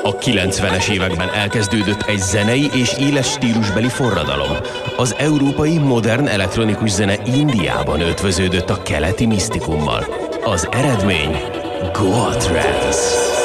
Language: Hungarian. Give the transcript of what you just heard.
A 90-es években elkezdődött egy zenei és éles stílusbeli forradalom. Az európai modern elektronikus zene Indiában ötvöződött a keleti misztikummal. Az eredmény Goa Trance.